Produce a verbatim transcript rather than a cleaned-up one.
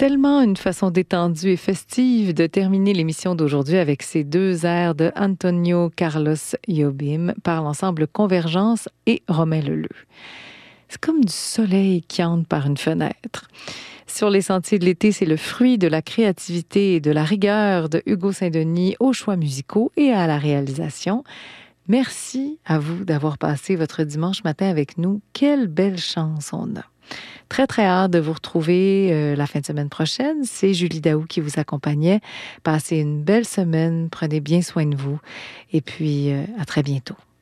tellement une façon détendue et festive de terminer l'émission d'aujourd'hui avec ces deux airs de Antonio Carlos Jobim par l'ensemble Convergence et Romain Leleu. C'est comme du soleil qui entre par une fenêtre. Sur les sentiers de l'été, c'est le fruit de la créativité et de la rigueur de Hugo Saint-Denis aux choix musicaux et à la réalisation. Merci à vous d'avoir passé votre dimanche matin avec nous. Quelle belle chance on a. Très, très hâte de vous retrouver euh, la fin de semaine prochaine. C'est Julie Daou qui vous accompagnait. Passez une belle semaine. Prenez bien soin de vous. Et puis, euh, à très bientôt.